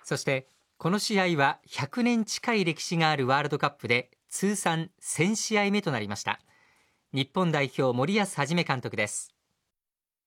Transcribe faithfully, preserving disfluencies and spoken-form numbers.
そしてこの試合はひゃくねん近い歴史があるワールドカップで通算せん試合目となりました。日本代表森保一監督です。